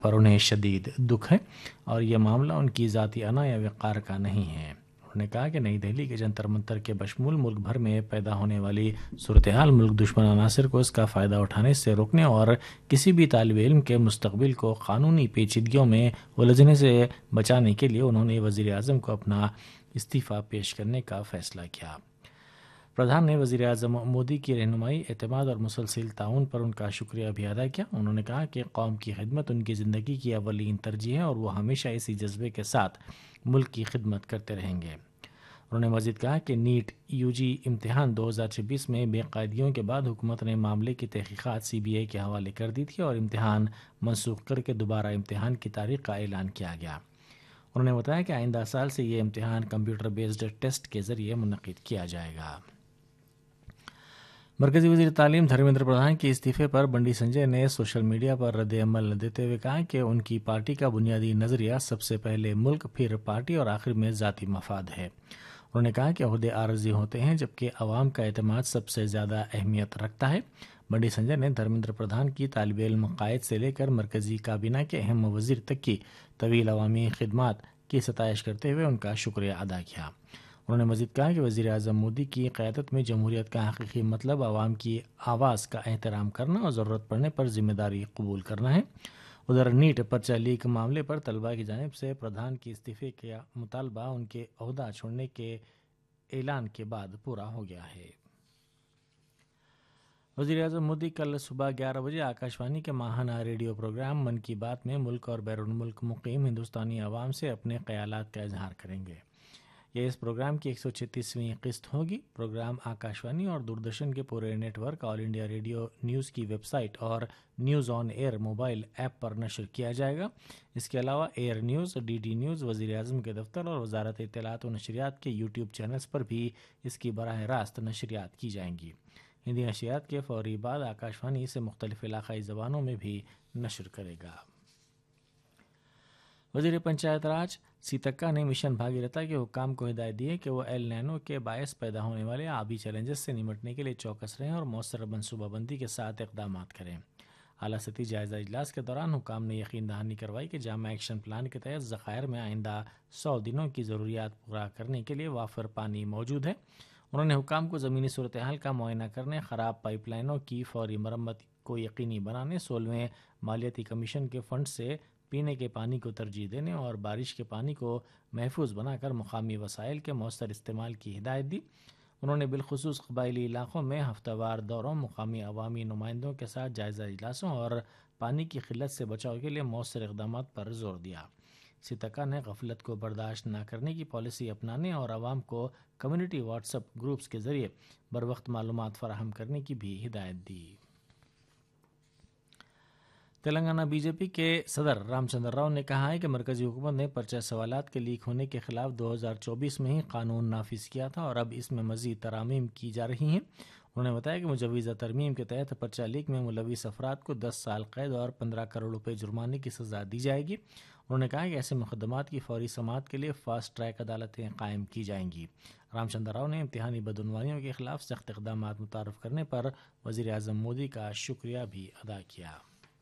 پر انہیں شدید دکھ ہے اور یہ معاملہ ان کی ذاتی انا یا وقار کا نہیں ہے۔ انہوں نے کہا کہ نئی دہلی کے جنتر منتر کے بشمول ملک بھر میں پیدا ہونے والی صورتحال ملک دشمن عناصر کو اس کا فائدہ اٹھانے سے روکنے اور کسی بھی طالب علم کے مستقبل کو قانونی پیچیدگیوں میں الجھنے سے بچانے کے لیے انہوں نے وزیر اعظم کو اپنا استعفیٰ پیش کرنے کا فیصلہ کیا۔ پردھان نے وزیر اعظم مودی کی رہنمائی، اعتماد اور مسلسل تعاون پر ان کا شکریہ بھی ادا کیا۔ انہوں نے کہا کہ قوم کی خدمت ان کی زندگی کی اولین ترجیح ہے اور وہ ہمیشہ اسی جذبے کے ساتھ ملک کی خدمت کرتے رہیں گے۔ انہوں نے مزید کہا کہ نیٹ یو جی امتحان 2026 میں بے قاعدگیوں کے بعد حکومت نے معاملے کی تحقیقات CBI کے حوالے کر دی تھی اور امتحان منسوخ کر کے دوبارہ امتحان کی تاریخ کا اعلان کیا گیا۔ انہوں نے بتایا کہ آئندہ سال سے یہ امتحان کمپیوٹر بیسڈ ٹیسٹ کے ذریعے منعقد کیا جائے گا۔ مرکزی وزیر تعلیم دھرمیندر پردھان کے استعفے پر بنڈی سنجے نے سوشل میڈیا پر رد عمل دیتے ہوئے کہا کہ ان کی پارٹی کا بنیادی نظریہ سب سے پہلے ملک، پھر پارٹی اور آخر میں ذاتی مفاد ہے۔ انہوں نے کہا کہ عہدے عارضی ہوتے ہیں جبکہ عوام کا اعتماد سب سے زیادہ اہمیت رکھتا ہے۔ بنڈی سنجے نے دھرمیندر پردھان کی طالب علم قائد سے لے کر مرکزی کابینہ کے اہم وزیر تک کی طویل عوامی خدمات کی ستائش کرتے ہوئے ان کا شکریہ ادا کیا۔ انہوں نے مزید کہا کہ وزیر اعظم مودی کی قیادت میں جمہوریت کا حقیقی مطلب عوام کی آواز کا احترام کرنا اور ضرورت پڑنے پر ذمہ داری قبول کرنا ہے۔ ادھر نیٹ پرچہ لیک معاملے پر طلباء کی جانب سے پردھان کے استعفے کا مطالبہ ان کے عہدہ چھوڑنے کے اعلان کے بعد پورا ہو گیا ہے۔ وزیر اعظم مودی کل صبح 11 بجے آکاشوانی کے ماہانہ ریڈیو پروگرام من کی بات میں ملک اور بیرون ملک مقیم ہندوستانی عوام سے اپنے خیالات کا اظہار کریں گے۔ یہ اس پروگرام کی 136ویں قسط ہوگی۔ پروگرام آکاشوانی اور دوردرشن کے پورے نیٹ ورک، آل انڈیا ریڈیو نیوز کی ویب سائٹ اور news on year mobile app پر نشر کیا جائے گا۔ اس کے علاوہ ایئر نیوز، DD نیوز، وزیر اعظم کے دفتر اور وزارت اطلاعات و نشریات کے YouTube چینلز پر بھی اس کی براہ راست نشریات کی جائیں گی۔ ہندی نشریات کے فوری بعد آکاشوانی اسے مختلف علاقائی زبانوں میں بھی نشر کرے گا۔ وزیر پنچایت راج سیتکا نے مشن بھاگیرتا کے حکام کو ہدایت دی ہے کہ وہ ایل نینو کے باعث پیدا ہونے والے آبی چیلنجز سے نمٹنے کے لیے چوکس رہیں اور مؤثر منصوبہ بندی کے ساتھ اقدامات کریں۔ اعلیٰ سطحی جائزہ اجلاس کے دوران حکام نے یقین دہانی کروائی کہ جامع ایکشن پلان کے تحت ذخائر میں آئندہ 100 دنوں کی ضروریات پورا کرنے کے لیے وافر پانی موجود ہے۔ انہوں نے حکام کو زمینی صورتحال کا معائنہ کرنے، خراب پائپ لائنوں کی فوری مرمت کو یقینی بنانے، 16ویں مالیاتی کمیشن کے فنڈ سے پینے کے پانی کو ترجیح دینے اور بارش کے پانی کو محفوظ بنا کر مقامی وسائل کے مؤثر استعمال کی ہدایت دی۔ انہوں نے بالخصوص قبائلی علاقوں میں ہفتہ وار دوروں، مقامی عوامی نمائندوں کے ساتھ جائزہ اجلاسوں اور پانی کی قلت سے بچاؤ کے لیے مؤثر اقدامات پر زور دیا۔ سیتکا نے غفلت کو برداشت نہ کرنے کی پالیسی اپنانے اور عوام کو کمیونٹی واٹس ایپ گروپس کے ذریعے بروقت معلومات فراہم کرنے کی بھی ہدایت دی۔ تلنگانہ BJP کے صدر رام چندر راؤ نے کہا ہے کہ مرکزی حکومت نے پرچہ سوالات کے لیک ہونے کے خلاف 2024 میں ہی قانون نافذ کیا تھا اور اب اس میں مزید ترامیم کی جا رہی ہیں۔ انہوں نے بتایا کہ مجوزہ ترمیم کے تحت پرچہ لیک میں ملوث افراد کو 10 سال قید اور 15 کروڑ روپے جرمانے کی سزا دی جائے گی۔ انہوں نے کہا کہ ایسے مقدمات کی فوری سماعت کے لیے فاسٹ ٹریک عدالتیں قائم کی جائیں گی۔ رام چندر راؤ نے امتحانی بدعنوانیوں کے خلاف سخت اقدامات متعارف کرنے پر وزیر اعظم مودی کا شکریہ بھی ادا کیا۔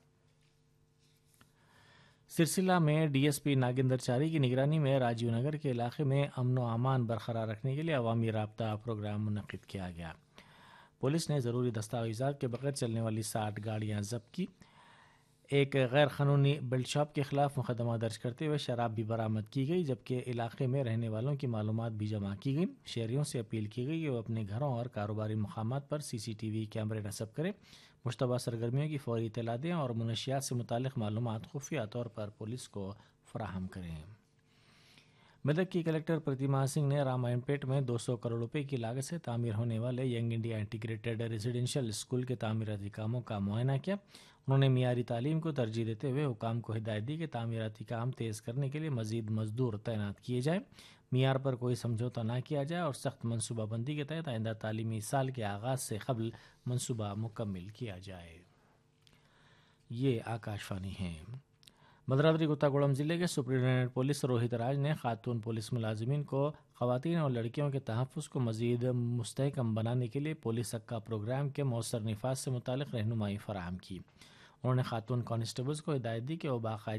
سرسلہ میں DSP ناگیندر چاری کی نگرانی میں راجیو نگر کے علاقے میں امن و امان برقرار رکھنے کے لیے عوامی رابطہ پروگرام منعقد کیا گیا۔ پولیس نے ضروری دستاویزات کے بغیر چلنے والی 60 گاڑیاں ضبط کی۔ ایک غیر قانونی بیلٹ شاپ کے خلاف مقدمہ درج کرتے ہوئے شراب بھی برآمد کی گئی، جبکہ علاقے میں رہنے والوں کی معلومات بھی جمع کی گئی۔ شہریوں سے اپیل کی گئی کہ وہ اپنے گھروں اور کاروباری مقامات پر CCTV کیمرے نصب کریں، مشتبہ سرگرمیوں کی فوری اطلاع دیں اور منشیات سے متعلق معلومات خفیہ طور پر پولیس کو فراہم کریں۔ میدک کی کلکٹر پرتیما سنگھ نے رامائن پیٹ میں 200 کروڑ روپے کی لاگت سے تعمیر ہونے والے young India integrated residential school کے تعمیراتی کاموں کا معائنہ کیا۔ انہوں نے معیاری تعلیم کو ترجیح دیتے ہوئے حکام کو ہدایت دی کہ تعمیراتی کام تیز کرنے کے لیے مزید مزدور تعینات کیے جائیں، معیار پر کوئی سمجھوتہ نہ کیا جائے اور سخت منصوبہ بندی کے تحت آئندہ تعلیمی سال کے آغاز سے قبل منصوبہ مکمل کیا جائے۔ یہ آکاشوانی ہے۔ بھدرادری گوتاگوڑم ضلع کے سپرنٹینڈنٹ پولیس روہت راج نے خاتون پولیس ملازمین کو خواتین اور لڑکیوں کے تحفظ کو مزید مستحکم بنانے کے لیے پولیس حق کا پروگرام کے مؤثر نفاذ سے متعلق رہنمائی فراہم کی۔ انہوں نے خاتون کانسٹیبلز کو ہدایت دی کہ وہ باقاعدگی